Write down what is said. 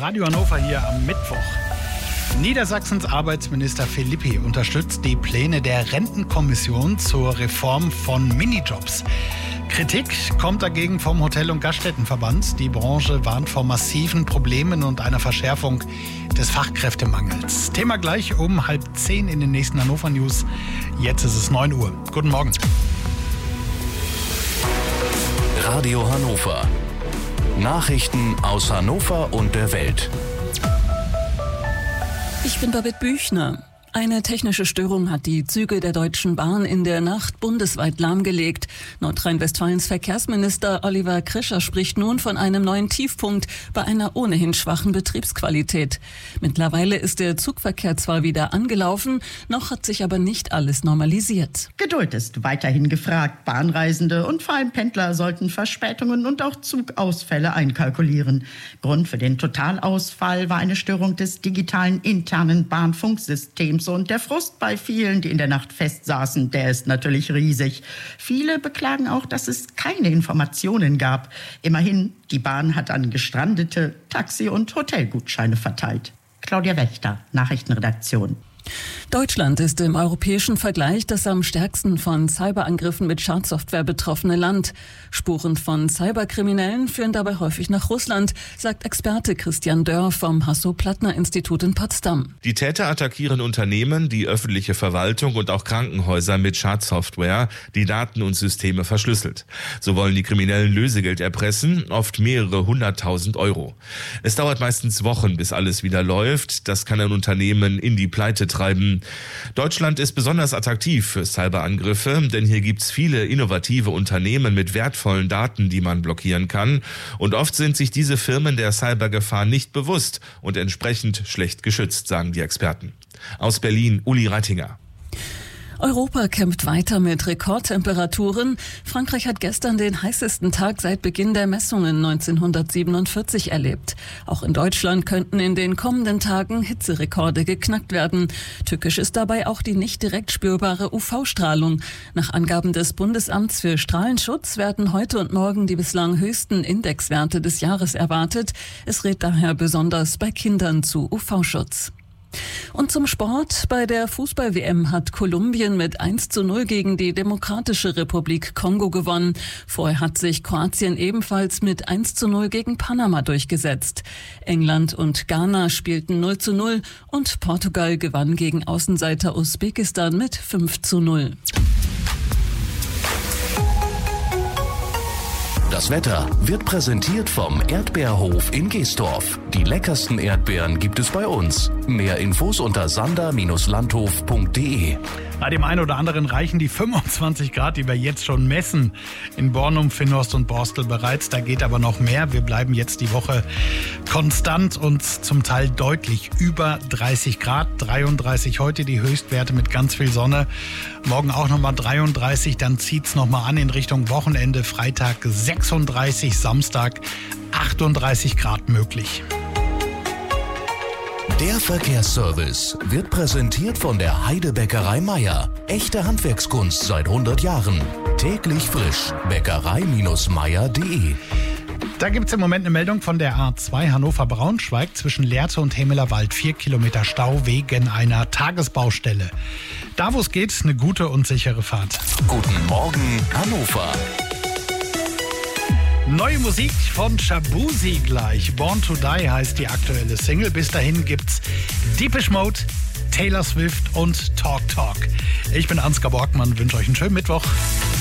Radio Hannover hier am Mittwoch. Niedersachsens Arbeitsminister Philippi unterstützt die Pläne der Rentenkommission zur Reform von Minijobs. Kritik kommt dagegen vom Hotel- und Gaststättenverband. Die Branche warnt vor massiven Problemen und einer Verschärfung des Fachkräftemangels. Thema gleich um 9:30 in den nächsten Hannover News. Jetzt ist es 9 Uhr. Guten Morgen. Radio Hannover. Nachrichten aus Hannover und der Welt. Ich bin Babette Büchner. Eine technische Störung hat die Züge der Deutschen Bahn in der Nacht bundesweit lahmgelegt. Nordrhein-Westfalens Verkehrsminister Oliver Krischer spricht nun von einem neuen Tiefpunkt bei einer ohnehin schwachen Betriebsqualität. Mittlerweile ist der Zugverkehr zwar wieder angelaufen, noch hat sich aber nicht alles normalisiert. Geduld ist weiterhin gefragt. Bahnreisende und vor allem Pendler sollten Verspätungen und auch Zugausfälle einkalkulieren. Grund für den Totalausfall war eine Störung des digitalen internen Bahnfunksystems. Und der Frust bei vielen, die in der Nacht festsaßen, der ist natürlich riesig. Viele beklagen auch, dass es keine Informationen gab. Immerhin, die Bahn hat an Gestrandete Taxi- und Hotelgutscheine verteilt. Claudia Wächter, Nachrichtenredaktion. Deutschland ist im europäischen Vergleich das am stärksten von Cyberangriffen mit Schadsoftware betroffene Land. Spuren von Cyberkriminellen führen dabei häufig nach Russland, sagt Experte Christian Dörr vom Hasso-Plattner-Institut in Potsdam. Die Täter attackieren Unternehmen, die öffentliche Verwaltung und auch Krankenhäuser mit Schadsoftware, die Daten und Systeme verschlüsselt. So wollen die Kriminellen Lösegeld erpressen, oft mehrere 100.000 Euro. Es dauert meistens Wochen, bis alles wieder läuft. Das kann ein Unternehmen in die Pleite treiben. Deutschland ist besonders attraktiv für Cyberangriffe, denn hier gibt's viele innovative Unternehmen mit wertvollen Daten, die man blockieren kann. Und oft sind sich diese Firmen der Cybergefahr nicht bewusst und entsprechend schlecht geschützt, sagen die Experten. Aus Berlin, Uli Reitinger. Europa kämpft weiter mit Rekordtemperaturen. Frankreich hat gestern den heißesten Tag seit Beginn der Messungen 1947 erlebt. Auch in Deutschland könnten in den kommenden Tagen Hitzerekorde geknackt werden. Tückisch ist dabei auch die nicht direkt spürbare UV-Strahlung. Nach Angaben des Bundesamts für Strahlenschutz werden heute und morgen die bislang höchsten Indexwerte des Jahres erwartet. Es rät daher besonders bei Kindern zu UV-Schutz. Und zum Sport. Bei der Fußball-WM hat Kolumbien mit 1:0 gegen die Demokratische Republik Kongo gewonnen. Vorher hat sich Kroatien ebenfalls mit 1:0 gegen Panama durchgesetzt. England und Ghana spielten 0:0 und Portugal gewann gegen Außenseiter Usbekistan mit 5:0. Das Wetter wird präsentiert vom Erdbeerhof in Geestorf. Die leckersten Erdbeeren gibt es bei uns. Mehr Infos unter sander-landhof.de. Bei dem einen oder anderen reichen die 25 Grad, die wir jetzt schon messen. In Bornum, Finhorst und Borstel bereits. Da geht aber noch mehr. Wir bleiben jetzt die Woche konstant und zum Teil deutlich über 30 Grad. 33 heute die Höchstwerte mit ganz viel Sonne. Morgen auch nochmal 33. Dann zieht es nochmal an in Richtung Wochenende. Freitag 36, Samstag 38 Grad möglich. Der Verkehrsservice wird präsentiert von der Heidebäckerei Meier. Echte Handwerkskunst seit 100 Jahren. Täglich frisch. Bäckerei-meier.de. Da gibt es im Moment eine Meldung von der A2 Hannover-Braunschweig zwischen Lehrte und Hemelerwald. 4 Kilometer Stau wegen einer Tagesbaustelle. Da, wo es geht, eine gute und sichere Fahrt. Guten Morgen, Hannover. Neue Musik von Shabuzi gleich. Born to Die heißt die aktuelle Single. Bis dahin gibt's Depeche Mode, Taylor Swift und Talk Talk. Ich bin Ansgar Borgmann, wünsche euch einen schönen Mittwoch.